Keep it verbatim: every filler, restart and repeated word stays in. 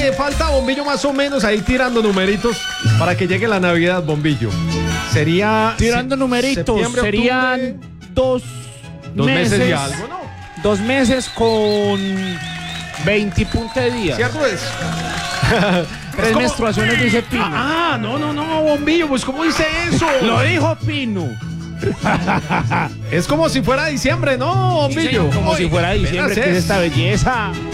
le falta a Bombillo más o menos ahí tirando numeritos para que llegue la Navidad, Bombillo? Sería... Tirando se- numeritos, septiembre, serían octubre, dos, dos meses, meses, y algo, ¿no? dos meses con veinte puntos de días. ¿Cierto es? Tres Es como- menstruaciones, dice Pino. Ah, no, no, no, Bombillo, pues ¿cómo dice eso? Lo dijo Pino. Es como si fuera diciembre, ¿no, Sí, Bombillo? señor, como Oye, si fuera diciembre, apenas que es es. esta belleza.